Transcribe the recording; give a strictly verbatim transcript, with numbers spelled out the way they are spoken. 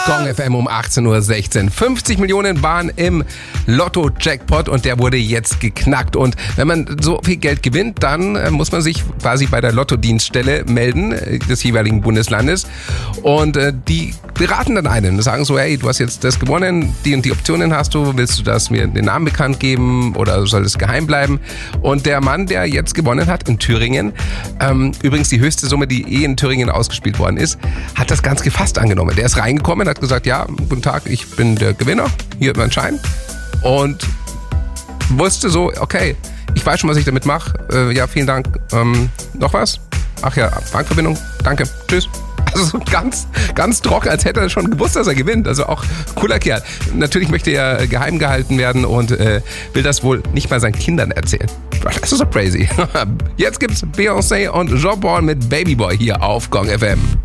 Gong F M um achtzehn Uhr sechzehn. fünfzig Millionen waren im Lotto-Jackpot und der wurde jetzt geknackt. Und wenn man so viel Geld gewinnt, dann äh, muss man sich quasi bei der Lottodienststelle melden äh, des jeweiligen Bundeslandes. Und äh, die beraten dann einen und sagen so, hey, du hast jetzt das gewonnen, die und die Optionen hast du, willst du das mir den Namen bekannt geben oder soll es geheim bleiben? Und der Mann, der jetzt gewonnen hat in Thüringen, ähm, übrigens die höchste Summe, die eh in Thüringen ausgespielt worden ist, hat das ganz gefasst angenommen. Der ist reingekommen, hat gesagt, ja, guten Tag, ich bin der Gewinner, hier mein Schein. Und wusste so, okay, ich weiß schon, was ich damit mache. Äh, ja, vielen Dank. Ähm, noch was? Ach ja, Bankverbindung. Danke. Tschüss. Also so ganz, ganz trocken, als hätte er schon gewusst, dass er gewinnt. Also auch cooler Kerl. Natürlich möchte er geheim gehalten werden und äh, will das wohl nicht mal seinen Kindern erzählen. Das ist so crazy. Jetzt gibt's Beyoncé und Jean Paul mit Baby Boy hier auf Gong F M.